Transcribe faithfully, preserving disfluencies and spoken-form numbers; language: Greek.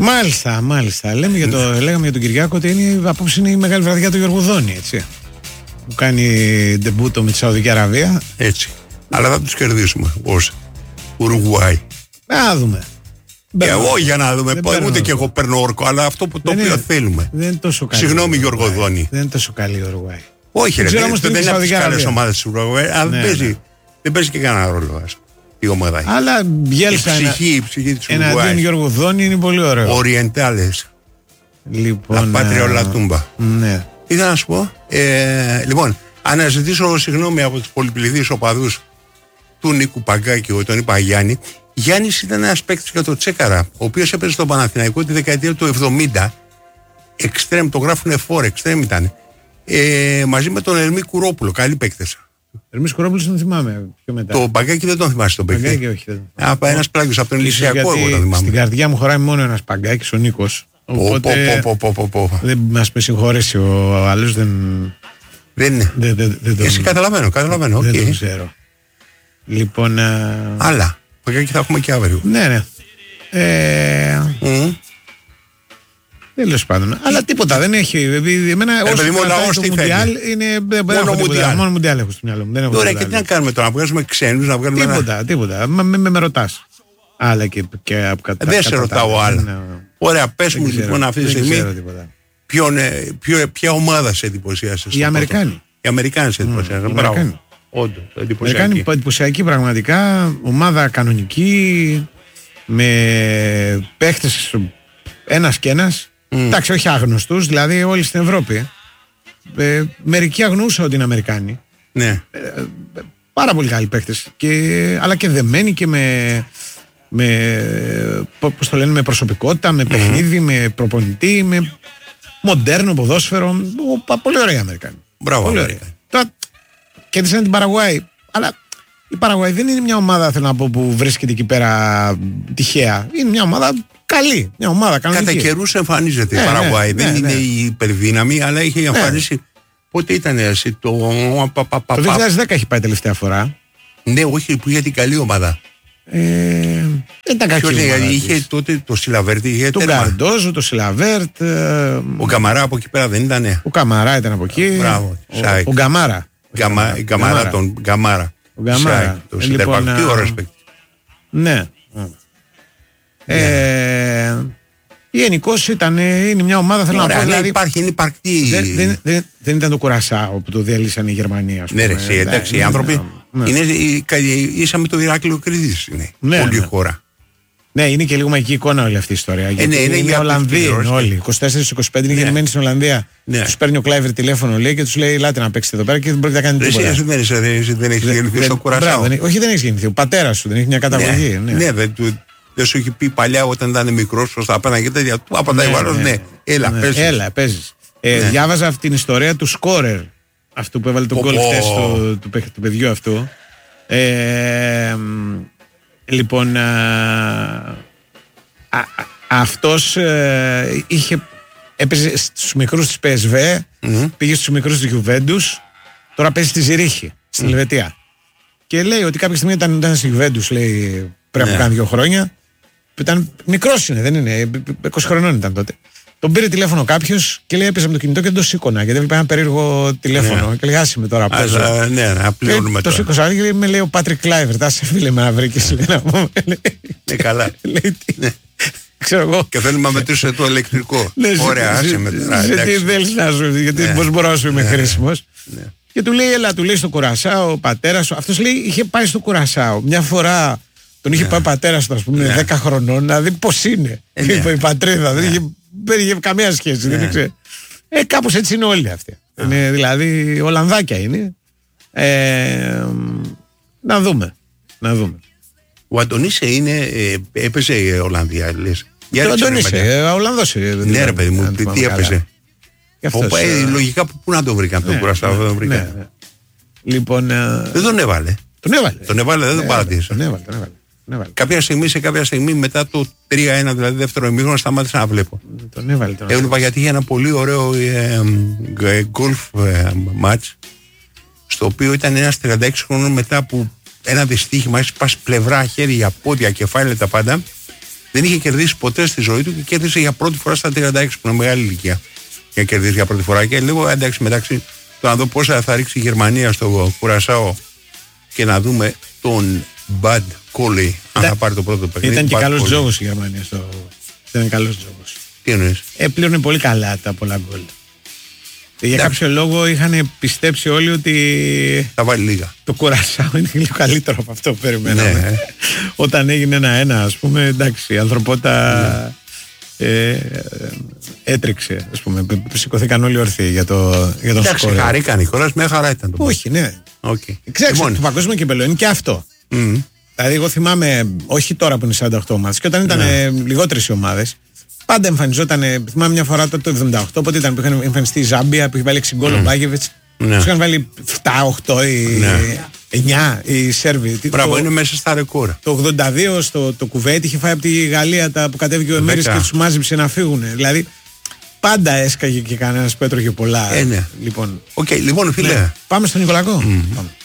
Μάλιστα, μάλιστα. Λέμε για το, λέγαμε για τον Κυριάκο ότι είναι, απόψε είναι η μεγάλη βραδιά του Γιωργοδόνη, έτσι. Που κάνει ντεμπούτο με τη Σαουδική Αραβία. Έτσι. Αλλά θα τους κερδίσουμε ως Ουρουγουάη. Να δούμε. Και εγώ για να δούμε. Ούτε και εγώ παίρνω όρκο, αλλά αυτό που το οποίο είναι, θέλουμε. Δεν είναι τόσο καλή. Συγγνώμη, Γιωργοδόνη. Δεν είναι τόσο καλή η Ουρουγουάη. Όχι, ρε, δεν, δεν είναι από τις καλές ομάδες της Ουρουγουάη. Αλλά ναι, δεν, παίζει, ναι. δεν παίζει και κανένα ρόλο. Η ομάδα. Αλλά Μπιέλσα. Η ψυχή, η ψυχή της Ουρουγουάη. Εναντίον Γιωργοδόνη είναι πολύ ωραίο. Οριεντάλες. Λοιπόν. La Patria la tumba. Ναι. Τι θα να σου πω. Ε, λοιπόν, αναζητήσω συγγνώμη από τους πολυπληθείς οπαδούς του Νίκου Παγκάκη, τον είπα Γιάννη. Γιάννης ήταν ένας παίκτης για το Τσέκαρα, ο οποίος έπαιζε στον Παναθηναϊκό τη δεκαετία του εβδομήντα. Εξτρέμ, το γράφουνε φόρ, εξτρέμ ήταν. Ε, μαζί με τον Ερμή Κουρόπουλο, καλή παίκτες. Ερμή Κουρόπουλο τον θυμάμαι πιο μετά. Το Παγκάκη δεν τον θυμάσαι τον παίκτη. Παγκάκη, όχι. Δεν... Ένας πλάγιος από τον Ηλυσιακό, εγώ τον θυμάμαι. Στην καρδιά μου χωράει μόνο ένας Παγκάκης, ο Νίκος. Οπότε πω, πω, πω, πω. δεν μας με συγχωρέσει ο άλλος, δεν... Δεν είναι. Δεν, δεν, δεν τον... Εσύ καταλαβαίνω, καταλαβαίνω. Δεν okay. τον ξέρω. Λοιπόν... Α... Άλλα. Παγκάκη θα έχουμε και αύριο. Ναι, ναι. Ε... Mm. Τέλος πάντων. Αλλά τίποτα δεν έχει. Εμένα όσο κρατάει το Μουντιάλ είναι... Μόνο Μουντιάλ. Μόνο Μουντιάλ έχω στο μυαλό μου. Ωραία, και τι να κάνουμε τώρα, να βγάζουμε ξένους, να βγάλουμε... Τίποτα, ένα... τίποτα. Με, με, με ρωτάς. Άλλα και, και από κατά. Δεν σε ρωτάω άλλα. Ναι. Ωραία, πες μου λοιπόν αυτή τη στιγμή ποια ομάδα σε εντυπωσίασε. Οι Αμερικάνοι. Οι Αμερικάνοι σε εντυπωσίασαν. Μπράβο. Όντως, εντυπωσιακή. Εντυπωσιακή πραγματικά. Ομάδα κανονική. Με παίχτες ένας και ένας. Εντάξει, όχι άγνωστους, δηλαδή όλοι στην Ευρώπη. Ε, μερικοί αγνούσαν ότι είναι Αμερικάνοι. Ναι. Ε, πάρα πολύ καλοί παίχτες. Αλλά και δεμένοι και με, με, πώς το λένε, με προσωπικότητα, με παιχνίδι, mm. με προπονητή, με μοντέρνο ποδόσφαιρο. Πολύ ωραία Αμερικάνοι. Μπράβο. Πολύ ωραία. Τώρα κέρδισαν την Παραγουάη. Αλλά η Παραγουάη δεν είναι μια ομάδα, θέλω να πω, που βρίσκεται εκεί πέρα τυχαία. Είναι μια ομάδα καλή. Μια ομάδα κανονική. Κατά καιρούς εμφανίζεται η Παραγουάη. Ναι, δεν ναι, είναι ναι. η υπερδύναμη, αλλά είχε εμφανίσει. Ναι. Πότε ήταν εσύ, το. Το δύο χιλιάδες δέκα έχει πάει τελευταία φορά. Ναι, όχι, που είχε την καλή ομάδα. Ε, δεν ήταν κακή ομάδα. Είχε της. τότε το Σιλαβέρτ. Είχε τον Καρντόζο, το Σιλαβέρτ. Ε, ο Καμαρά από εκεί πέρα δεν ήταν. Ο Καμαρά ήταν από εκεί. Μπράβο, ο, ο Γκαμάρα. Γκαμα, η Καμαρά, τον Γκαμάρα. Ο Γκαμάρα. Το λοιπόν, τι ωραίος παίκτης. Ναι. Ε, γενικώς ήταν, είναι μια ομάδα, θέλω Ωραία, να πω. Δηλαδή, υπάρχει, είναι υπαρκτή. Δεν, δεν, δεν, δεν ήταν το Κουρασάο που το διαλύσαν οι Γερμανοί, ας πούμε. Ναι, ρε, εντάξει, οι άνθρωποι. Ναι. Είναι ίσα με το Ηράκλειο Κρήτης. Είναι ναι, όλη η ναι. χώρα. Ναι, είναι και λίγο μαγική εικόνα όλη αυτή η ιστορία. Ε, ναι, είναι είναι Ολλανδοί όλοι. είκοσι τέσσερα είκοσι πέντε είναι ναι. γεννημένοι στην Ολλανδία. Ναι. Τους παίρνει ο Κλάιβερ τηλέφωνο, λέει, και τους λέει: Ελάτε να παίξετε εδώ πέρα και δεν μπορείτε να κάνετε τίποτα. Εσύ δεν έχει γεννηθεί στο Κουρασάο. Όχι, δεν έχει γεννηθεί. Ο πατέρας σου δεν έχει μια καταγωγή. Ναι, δεν σου έχει πει παλιά όταν ήταν μικρός προς τα πένα και τέτοια. Του απαντάει ο άλλος: Ναι, έλα, παίζεις. Διάβαζα αυτή την ιστορία του σκόρερ, αυτού που έβαλε τον γκολ χτες του παιδιού αυτού. Λοιπόν, αυτός είχε έπαιζε στους μικρούς της πι ες βι, mm-hmm. πήγε στους μικρούς της Γιουβέντους, τώρα παίζει στη Ζηρίχη, στην mm. Ελβετία. Και λέει ότι κάποια στιγμή ήταν, ήταν στη Γιουβέντους, λέει, πριν από yeah. κάνα δύο χρόνια. Ήταν μικρός είναι, δεν είναι, είκοσι χρονών ήταν τότε. Τον πήρε τηλέφωνο κάποιος και λέει: έπαιζε με το κινητό και δεν το σήκωνα. Γιατί έβλεπε ένα περίεργο τηλέφωνο. Yeah. Και λέει: άσε με τώρα. Παίζω. Αλλά, ναι, να πληρώνουμε τώρα. Το σήκωσα και με λέει ο Πάτρικ Κλάιβερ. Τα σε φίλε με να βρήκες. Ναι, καλά. Ξέρω εγώ. Και θέλουμε να μετρήσουμε το ηλεκτρικό. Ωραία, άσε με τώρα. Γιατί θέλεις να σου, γιατί πώς μπορώ να σου είμαι χρήσιμος. Και του λέει: έλα, του λέει στο Κουρασάο, ο πατέρας σου. Αυτός λέει: είχε πάει στο Κουρασάο. Μια φορά τον είχε πάει ο πατέρας του, α πούμε, δέκα χρονών, να δει πώς είναι. Η πατρίδα. Δεν είχε καμία σχέση. Δεν ήξερε. Ε, κάπως έτσι είναι όλοι αυτοί. Είναι, δηλαδή, Ολλανδάκια είναι. Ε, να δούμε. Να δούμε. Ο Αντωνίσε είναι, ε, έπαιζε η Ολλανδία, λες. Ο Αντωνίσε, ο Ολλανδός. Ναι, ρε παιδί μου, τι, τι έπαιζε. Αυτός, ε, ε, λογικά πού να τον βρήκαν, ναι, τον Κουρασάο, δεν τον βρήκαν. Ναι, ναι. Λοιπόν, ε, δεν τον έβαλε. Τον έβαλε. Τον έβαλε, δεν τον παρατήρησε. Τον έβαλε, τον έβαλε. Ναι, κάποια στιγμή, σε κάποια στιγμή μετά το τρία ένα, δηλαδή δεύτερο ημίχρονο, σταμάτησα να βλέπω. Τον έβαλε. Τον έβλεπα γιατί είχε ένα πολύ ωραίο γκολφ μάτς, στο οποίο ήταν ένας τριάντα έξι χρονών μετά που ένα δυστύχημα, έχει σπάσει πλευρά, χέρια, πόδια, κεφάλαια, τα πάντα. Δεν είχε κερδίσει ποτέ στη ζωή του και κέρδισε για πρώτη φορά στα τριάντα έξι, που είναι μεγάλη ηλικία. Για να κερδίσει για πρώτη φορά. Και λίγο εντάξει, μεταξύ το να δω πόσα θα ρίξει η Γερμανία στο Κουρασάο και να δούμε τον Bad Coley, αν θα πάρει το πρώτο παιχνίδι. Ήταν και καλός τζόγος η Γερμανία. Στο... Ήταν καλός τζόγος. Τι εννοείς? Ε, πλήρωνε πολύ καλά τα πολλά γκολ. Για κάποιο λόγο είχαν πιστέψει όλοι ότι θα βάλει λίγα. Το Κουρασάο είναι λίγο καλύτερο από αυτό που περιμέναμε. Ναι. Όταν έγινε ένα-ένα, ας πούμε, εντάξει, η ανθρωπότητα ναι. ε, έτρεξε, ας πούμε. Σηκωθήκαν όλοι ορθοί για, το, για τον σκορ. Εντάξει, χαρήκαν οι χώρες, μια χαρά ήταν το. Όχι, ναι. Okay. Ξέρεις, λοιπόν, το παγκόσμιο κύπελλο είναι και αυτό. Mm. Δηλαδή, εγώ θυμάμαι, όχι τώρα που είναι σαράντα οκτώ ομάδες, και όταν ήταν ναι. λιγότερες οι ομάδες. Πάντα εμφανιζόταν. Θυμάμαι μια φορά τότε το εβδομήντα οκτώ, πότε ήταν που είχαν εμφανιστεί η Ζάμπια που είχε βάλει έξι γκολ ο Μπάγεβιτς. Του είχαν βάλει επτά οκτώ ή εννιά οι Σέρβοι. Μπράβο, είναι μέσα στα ρεκόρ. Το ογδόντα δύο στο το Κουβέιτ είχε φάει από τη Γαλλία τα που κατέβηκε ο Εμέρης και του μάζεψε να φύγουν. Δηλαδή πάντα έσκαγε και κανένα που έτρωγε πολλά. Ε, ναι. Λοιπόν, okay, λοιπόν φίλε. Ναι. Πάμε στον Νικολακό. Mm. Πάμε.